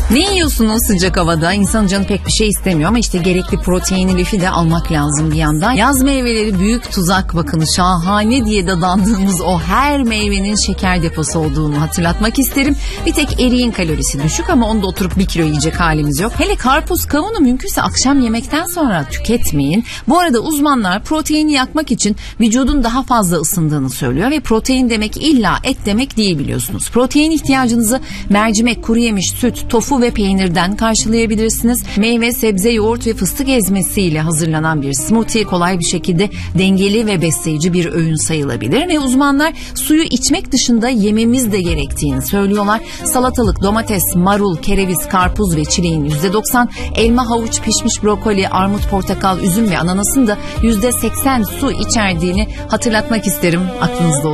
Ne yiyorsunuz sıcak havada? İnsanın canı pek bir şey istemiyor ama işte gerekli proteini, lifi de almak lazım bir yandan. Yaz meyveleri büyük tuzak, bakın şahane diye dadandığımız o her meyvenin şeker deposu olduğunu hatırlatmak isterim. Bir tek eriğin kalorisi düşük ama onu da oturup 1 kilo yiyecek halimiz yok. Hele karpuz, kavunu mümkünse akşam yemekten sonra tüketmeyin. Bu arada uzmanlar proteini yakmak için vücudun daha fazla ısındığını söylüyor ve protein demek illa et demek değil, biliyorsunuz. Protein ihtiyacınızı mercimek, kuru yemiş, süt, tofu ve peynirden karşılayabilirsiniz. Meyve, sebze, yoğurt ve fıstık ezmesiyle hazırlanan bir smoothie kolay bir şekilde dengeli ve besleyici bir öğün sayılabilir ve uzmanlar suyu içmek dışında yememiz de gerektiğini söylüyorlar. Salatalık, domates, marul, kereviz, karpuz ve çileğin %90, elma, havuç, pişmiş brokoli, armut, portakal, üzüm ve ananasın da %80 su içerdiğini hatırlatmak isterim, aklınızda olsun.